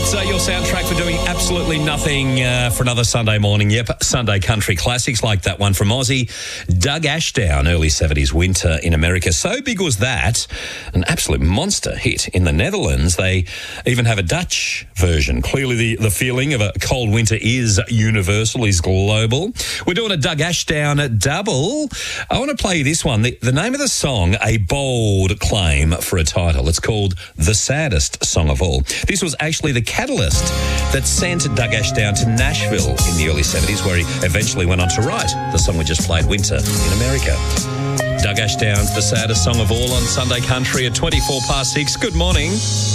It's your soundtrack for doing absolutely nothing for another Sunday morning. Yep, Sunday country classics like that one from Aussie. Doug Ashdown, early 70s Winter in America. So big was that, an absolute monster hit in the Netherlands. They even have a Dutch version. Clearly the feeling of a cold winter is universal, is global. We're doing a Doug Ashdown double. I want to play you this one. The name of the song, a bold claim for a title. It's called The Saddest Song of All. This was actually the catalyst that sent Doug Ashdown to Nashville in the early 70s, where he eventually went on to write the song we just played, Winter in America. Doug Ashdown's The Saddest Song of All on Sunday Country at 6:24. Good morning.